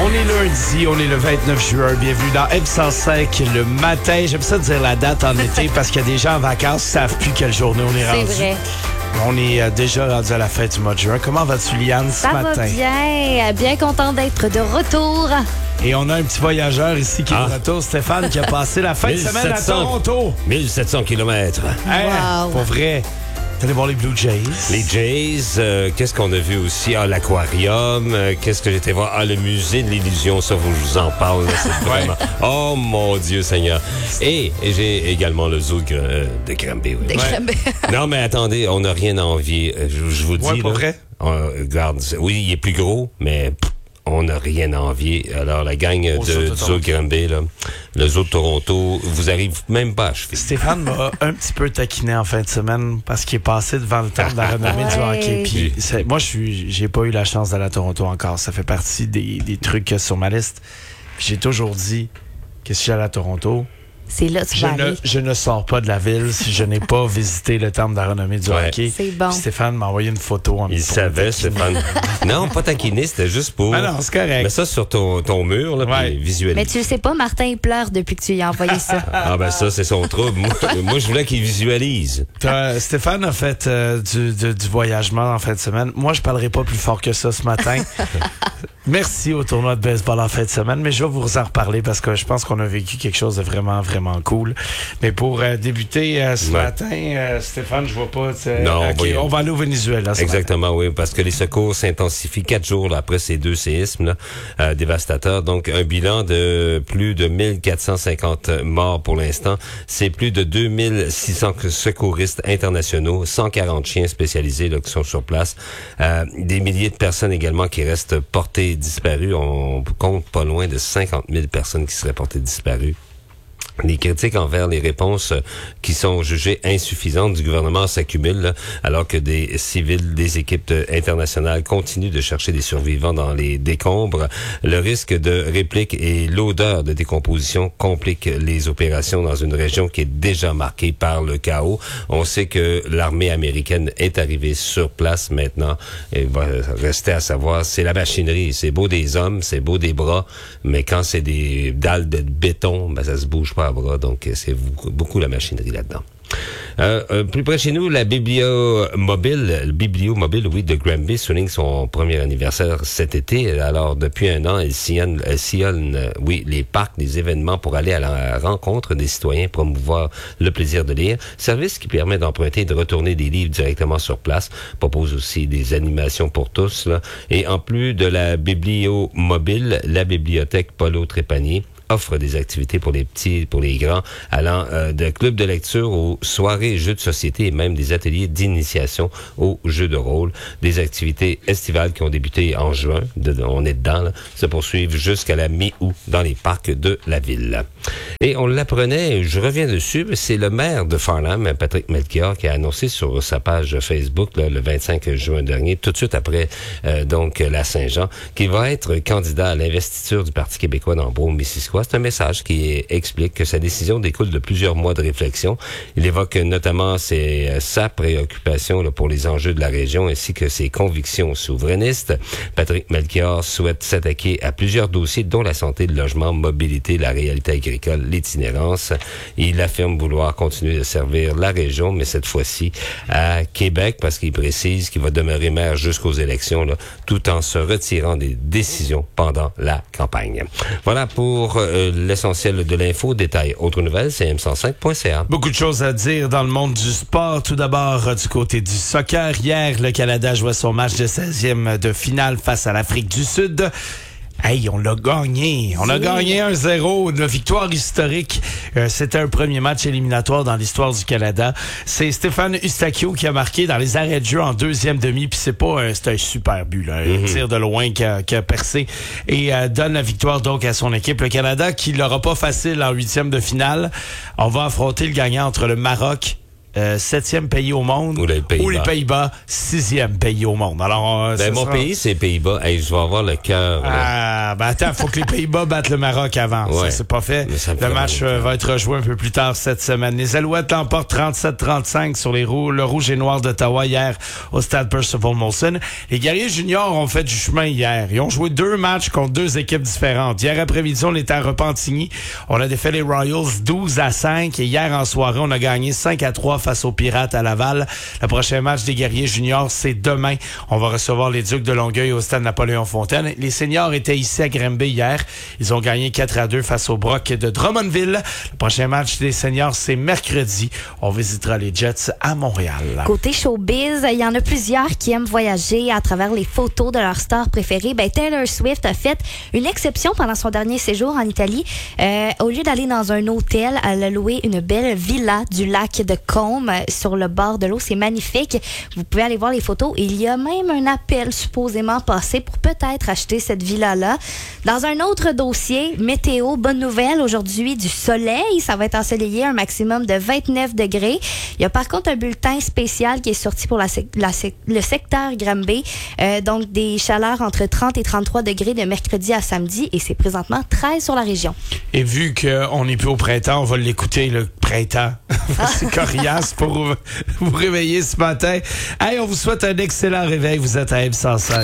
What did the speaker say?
On est lundi, on est le 29 juin. Bienvenue dans M105 le matin. J'aime ça dire la date en été parce qu'il y a des gens en vacances qui ne savent plus quelle journée on est rendu. C'est vrai. On est déjà rendu à la fin du mois de juin. Comment vas-tu, Liane, ce matin? Ça va bien. Bien content d'être de retour. Et on a un petit voyageur ici qui est de retour, Stéphane, qui a passé la fin de semaine à Toronto. 1700 km. Hey, Wow. pour vrai. T'es allé voir les Blue Jays. Les Jays, qu'est-ce qu'on a vu aussi? L'aquarium, qu'est-ce que j'étais voir? Le musée de l'illusion, ça, faut que je vous en parle. Là, c'est vraiment... Oh, mon Dieu Seigneur. Et j'ai également le zoo de Granby. Oui. Des crèmes. Non, mais attendez, on n'a rien à envier. Je vous dis. Ouais, pour là, vrai? Regarde, oui, il est plus gros, mais... On n'a rien à envier. Alors, la gang du zoo de Granby, là, le zoo de Toronto, vous arrive même pas à achever. Stéphane m'a un petit peu taquiné en fin de semaine parce qu'il est passé devant le temple de la renommée du hockey. Puis, moi, j'ai pas eu la chance d'aller à Toronto encore. Ça fait partie des trucs sur ma liste. Puis j'ai toujours dit que si j'allais à Toronto, C'est là que tu vas aller. je ne sors pas de la ville si je n'ai pas visité le temple de la renommée du hockey. C'est bon. Puis Stéphane m'a envoyé une photo. Il savait, Stéphane. Non, pas taquiner, c'était juste pour... Ah non, c'est correct. Mais ça sur ton mur, là, puis visualiser. Mais tu le sais pas, Martin, il pleure depuis que tu lui as envoyé ça. Ah ben ça, c'est son trouble. Moi, je voulais qu'il visualise. Stéphane a fait du voyagement en fin de semaine. Moi, je parlerai pas plus fort que ça ce matin. Merci au tournoi de baseball en fin de semaine, mais je vais vous en reparler parce que je pense qu'on a vécu quelque chose de vraiment, vraiment cool. Mais pour débuter ce matin, Stéphane, je vois pas... Non, on va aller au Venezuela. Exactement, oui, parce que les secours s'intensifient 4 jours là, après ces 2 séismes là, dévastateurs. Donc, un bilan de plus de 1450 morts pour l'instant. C'est plus de 2600 secouristes internationaux, 140 chiens spécialisés là, qui sont sur place. Des milliers de personnes également qui restent portées disparues. On compte pas loin de 50 000 personnes qui seraient portées disparues. Les critiques envers les réponses qui sont jugées insuffisantes du gouvernement s'accumulent là, alors que des civils, des équipes internationales continuent de chercher des survivants dans les décombres. Le risque de réplique et l'odeur de décomposition compliquent les opérations dans une région qui est déjà marquée par le chaos. On sait que l'armée américaine est arrivée sur place maintenant. Il va rester à savoir, c'est la machinerie. C'est beau des hommes, c'est beau des bras, mais quand c'est des dalles de béton, ben ça se bouge pas à bras, donc c'est beaucoup la machinerie là-dedans. Plus près de chez nous, le bibliomobile, oui, de Granby souligne son premier anniversaire cet été. Alors, depuis un an, elle sillonne, les parcs, les événements pour aller à la rencontre des citoyens, promouvoir le plaisir de lire. Service qui permet d'emprunter et de retourner des livres directement sur place. Propose aussi des animations pour tous, là. Et en plus de la bibliomobile, la bibliothèque Paulo Trépanier offre des activités pour les petits, pour les grands, allant de clubs de lecture aux soirées jeux de société et même des ateliers d'initiation aux jeux de rôle. Des activités estivales qui ont débuté en juin, on est dedans, là, se poursuivent jusqu'à la mi-août dans les parcs de la ville. Et on l'apprenait, je reviens dessus, c'est le maire de Farnham, Patrick Melchior, qui a annoncé sur sa page Facebook là, le 25 juin dernier, tout de suite après donc la Saint-Jean, qu'il va être candidat à l'investiture du Parti québécois dans Brome-Missisquoi. C'est un message qui explique que sa décision découle de plusieurs mois de réflexion. Il évoque notamment sa préoccupation là, pour les enjeux de la région ainsi que ses convictions souverainistes. Patrick Melchior souhaite s'attaquer à plusieurs dossiers dont la santé, le logement, mobilité, la réalité agricole, l'itinérance. Il affirme vouloir continuer de servir la région, mais cette fois-ci à Québec parce qu'il précise qu'il va demeurer maire jusqu'aux élections là, tout en se retirant des décisions pendant la campagne. Voilà pour l'essentiel de l'info. Détail, autre nouvelle, c'est m105.ca. Beaucoup de choses à dire dans le monde du sport. Tout d'abord, du côté du soccer. Hier, le Canada jouait son match de 16e de finale face à l'Afrique du Sud. Hey, on l'a gagné. On a gagné 1-0. Une victoire historique. C'était un premier match éliminatoire dans l'histoire du Canada. C'est Stéphane Eustáquio qui a marqué dans les arrêts de jeu en deuxième demi. Puis c'est un super but, là. Un tir de loin qui a percé et donne la victoire donc à son équipe. Le Canada qui l'aura pas facile en 8e de finale. On va affronter le gagnant entre le Maroc 7e pays au monde. Ou les Pays-Bas, 6e pays au monde. Alors, mon pays, c'est les Pays-Bas. Hey, je vais avoir le cœur. Attends, faut que les Pays-Bas battent le Maroc avant. Ouais. Ça, c'est pas fait. Le match va être rejoué un peu plus tard cette semaine. Les Alouettes l'emportent 37-35 sur le Rouge et Noir d'Ottawa hier au stade Percival Molson. Les Guerriers juniors ont fait du chemin hier. Ils ont joué 2 matchs contre 2 équipes différentes. Hier après-midi, on était à Repentigny. On a défait les Royals 12-5 et hier en soirée, on a gagné 5-3 face aux Pirates à Laval. Le prochain match des Guerriers juniors, c'est demain. On va recevoir les Ducs de Longueuil au stade Napoléon-Fontaine. Les seniors étaient ici à Granby hier. Ils ont gagné 4-2 face aux Brocs de Drummondville. Le prochain match des seniors, c'est mercredi. On visitera les Jets à Montréal. Côté showbiz, il y en a plusieurs qui aiment voyager à travers les photos de leurs stars préférées. Taylor Swift a fait une exception pendant son dernier séjour en Italie. Au lieu d'aller dans un hôtel, elle a loué une belle villa du lac de Côme sur le bord de l'eau. C'est magnifique. Vous pouvez aller voir les photos. Il y a même un appel supposément passé pour peut-être acheter cette villa-là. Dans un autre dossier, météo, bonne nouvelle. Aujourd'hui, du soleil. Ça va être ensoleillé, un maximum de 29 degrés. Il y a par contre un bulletin spécial qui est sorti pour le secteur Granby. Donc, des chaleurs entre 30 et 33 degrés de mercredi à samedi et c'est présentement 13 sur la région. Et vu qu'on n'est plus au printemps, on va l'écouter, le printemps. C'est coriace pour vous réveiller ce matin. Hey, on vous souhaite un excellent réveil. Vous êtes à M105.